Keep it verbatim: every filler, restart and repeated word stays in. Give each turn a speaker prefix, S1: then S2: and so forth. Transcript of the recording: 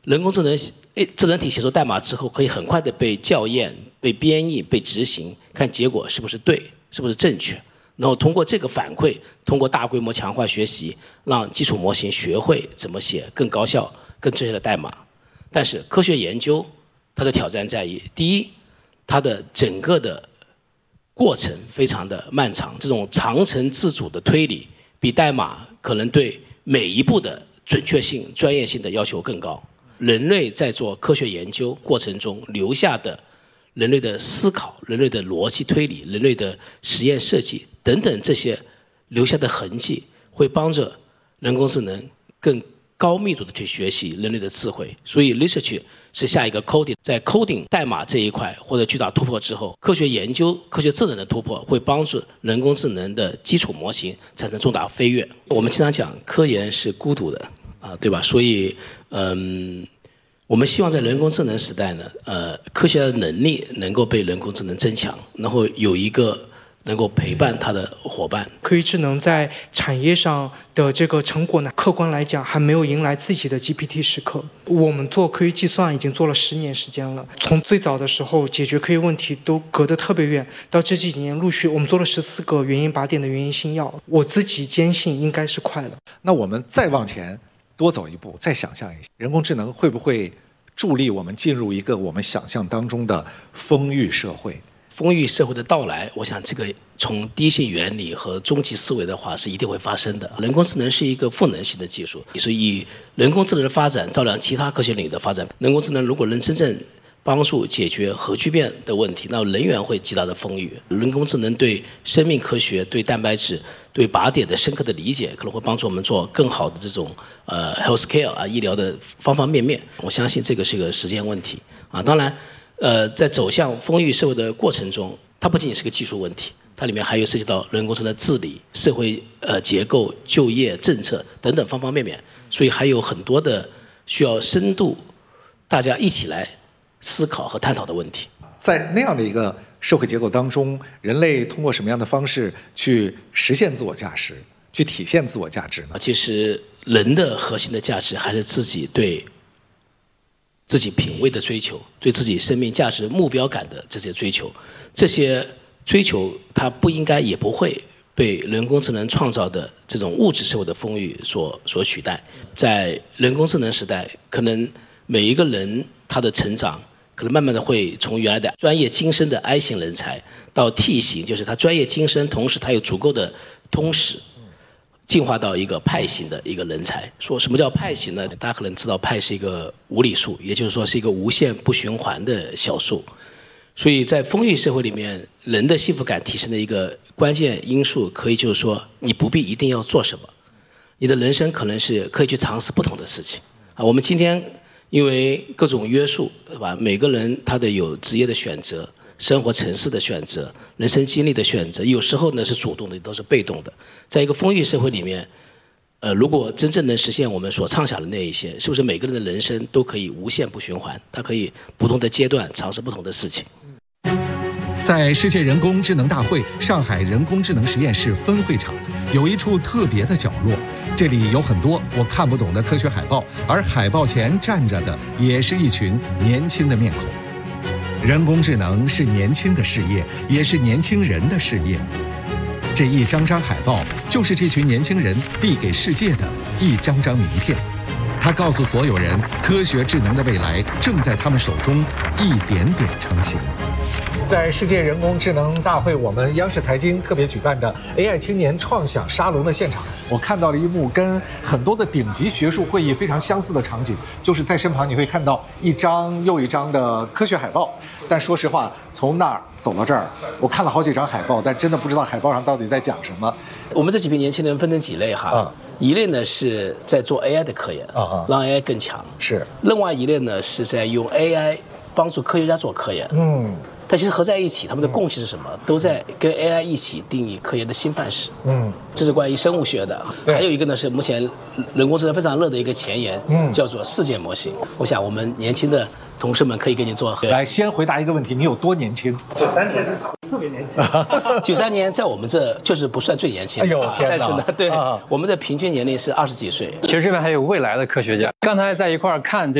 S1: 人工智能智能体写出代码之后，可以很快的被校验、被编译、被执行，看结果是不是对，是不是正确。然后通过这个反馈，通过大规模强化学习，让基础模型学会怎么写更高效、更正确的代码。但是科学研究它的挑战在于，第一，它的整个的过程非常的漫长，这种长程自主的推理，比代码可能对每一步的准确性、专业性的要求更高。人类在做科学研究过程中留下的人类的思考、人类的逻辑推理、人类的实验设计等等这些留下的痕迹，会帮着人工智能更高密度的去学习人类的智慧。所以 research 是下一个 coding， 在 coding 代码这一块获得巨大突破之后，科学研究、科学智能的突破会帮助人工智能的基础模型产生重大飞跃。我们经常讲科研是孤独的啊，对吧？所以嗯，我们希望在人工智能时代呢，呃，科学的能力能够被人工智能增强，然后有一个能够陪伴它的伙伴。
S2: 科技智能在产业上的这个成果呢，客观来讲还没有迎来自己的 G P T 时刻。我们做科学计算已经做了十年时间了，从最早的时候解决科学问题都隔得特别远，到这几年陆续我们做了十四个原因靶点的原因新药，我自己坚信应该是快了。
S3: 那我们再往前多走一步，再想象一下，人工智能会不会助力我们进入一个我们想象当中的丰裕社会？
S1: 丰裕社会的到来，我想这个从第一性原理和终极思维的话是一定会发生的。人工智能是一个赋能型的技术，所以人工智能的发展照亮其他科学领域的发展。人工智能如果能真正帮助解决核聚变的问题，那人员会极大的丰裕。人工智能对生命科学、对蛋白质、对靶点的深刻的理解，可能会帮助我们做更好的这种呃 healthcare 啊医疗的方方面面。我相信这个是个时间问题啊。当然，呃，在走向丰裕社会的过程中，它不仅仅是个技术问题，它里面还有涉及到人工智能治理、社会呃结构、就业政策等等方方面面，所以还有很多的需要深度大家一起来思考和探讨的问题。
S3: 在那样的一个社会结构当中，人类通过什么样的方式去实现自我价值，去体现自我价值呢？
S1: 其实人的核心的价值还是自己对自己品味的追求，对自己生命价值目标感的这些追求，这些追求它不应该也不会被人工智能创造的这种物质社会的丰裕所所取代。在人工智能时代，可能每一个人他的成长可能慢慢的会从原来的专业精深的 I 型人才到 T 型，就是他专业精深，同时他有足够的通识，进化到一个派型的一个人才。说什么叫派型呢？大家可能知道派是一个无理数，也就是说是一个无限不循环的小数。所以在丰裕社会里面，人的幸福感提升的一个关键因素，可以就是说你不必一定要做什么，你的人生可能是可以去尝试不同的事情啊。我们今天因为各种约束，对吧？每个人他的有职业的选择，生活城市的选择，人生经历的选择，有时候呢是主动的，都是被动的。在一个丰裕社会里面，呃，如果真正能实现我们所畅想的那一些，是不是每个人的人生都可以无限不循环？它可以不同的阶段尝试不同的事情。
S4: 在世界人工智能大会上海人工智能实验室分会场，有一处特别的角落，这里有很多我看不懂的科学海报，而海报前站着的也是一群年轻的面孔。人工智能是年轻的事业，也是年轻人的事业。这一张张海报就是这群年轻人递给世界的一张张名片。它告诉所有人，科学智能的未来正在他们手中一点点成型。
S3: 在世界人工智能大会，我们央视财经特别举办的 A I 青年创想沙龙的现场，我看到了一幕跟很多的顶级学术会议非常相似的场景，就是在身旁你会看到一张又一张的科学海报。但说实话，从那儿走到这儿，我看了好几张海报，但真的不知道海报上到底在讲什么。
S1: 我们这几批年轻人分成几类哈，嗯、一类呢是在做 A I 的科研，嗯嗯、让 A I 更强；
S3: 是
S1: 另外一类呢是在用 A I 帮助科学家做科研。嗯。但其实合在一起，他们的共性是什么？都在跟 A I 一起定义科研的新范式。嗯，这是关于生物学的。还有一个呢是目前人工智能非常热的一个前沿，嗯，叫做事件模型。我想我们年轻的同事们可以给你做。
S3: 来，先回答一个问题：你有多年轻？
S2: 九三年，特别年轻。
S1: 九三年在我们这就是不算最年轻的。
S3: 哎呦天哪！
S1: 但是呢，对，我们的平均年龄是二十几岁。
S5: 其实这边还有未来的科学家。刚才在一块儿看这。